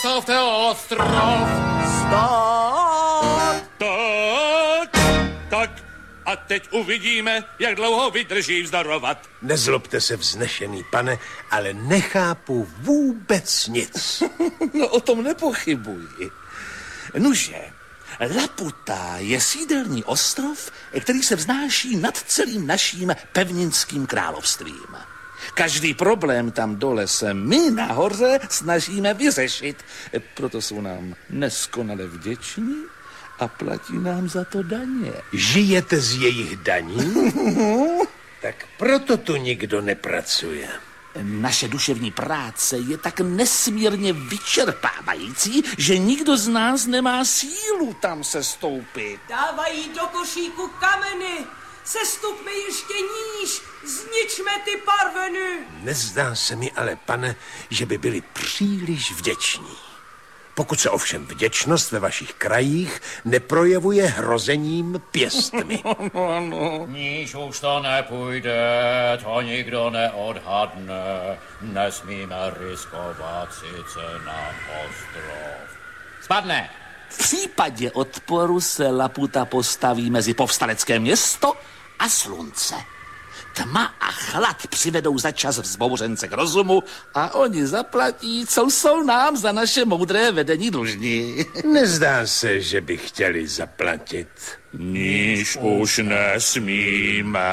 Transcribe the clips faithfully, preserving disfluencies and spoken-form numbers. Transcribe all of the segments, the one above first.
postavte ostrov. Stop! Tak, tak. A teď uvidíme, jak dlouho vydrží vzdorovat. Nezlobte se, vznešený pane, ale nechápu vůbec nic. No o tom nepochybuji. Nuže, Laputa je sídelní ostrov, který se vznáší nad celým naším pevninským královstvím. Každý problém tam dole se my nahoře snažíme vyřešit. Proto jsou nám neskonale vděční a platí nám za to daně. Žijete z jejich daní? Tak proto tu nikdo nepracuje. Naše duševní práce je tak nesmírně vyčerpávající, že nikdo z nás nemá sílu tam se stoupit. Dávají do košíku kameny. Sestupme ještě níž. Zničme ty parveny. Nezdá se mi ale, pane, že by byli příliš vděční. Pokud se ovšem vděčnost ve vašich krajích neprojevuje hrozením pěstmi. Níž už to nepůjde, to nikdo neodhadne. Nesmíme riskovat sice na ostrov. Spadne. V případě odporu se Laputa postaví mezi povstalecké město a slunce. Tma a chlad přivedou za čas vzbouřence k rozumu a oni zaplatí, co jsou nám za naše moudré vedení dlužní. Nezdá se, že by chtěli zaplatit. Níž už nesmíme.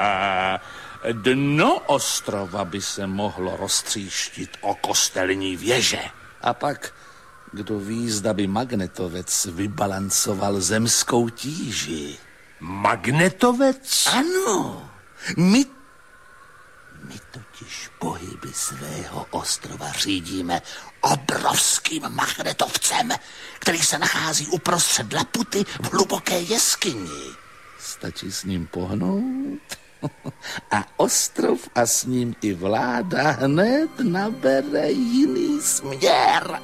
Dno ostrova by se mohlo roztříštit o kostelní věže. A pak, kdo ví, zda by magnetovec vybalancoval zemskou tíži. Magnetovec? Ano, my, my totiž pohyby svého ostrova řídíme obrovským magnetovcem, který se nachází uprostřed Laputy v hluboké jeskyni. Stačí s ním pohnout a ostrov a s ním i vláda hned nabere jiný směr.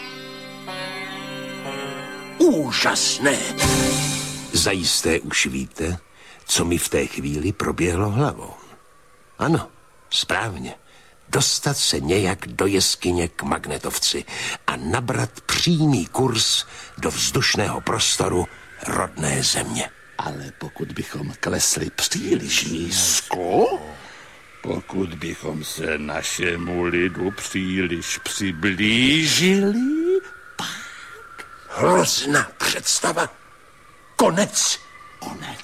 Úžasné! Zajisté už víte, co mi v té chvíli proběhlo hlavou. Ano, správně. Dostat se nějak do jeskyně k magnetovci a nabrat přímý kurz do vzdušného prostoru rodné země. Ale pokud bychom klesli příliš nízko, pokud bychom se našemu lidu příliš přiblížili, pak... Hrozná představa. Konec. Konec.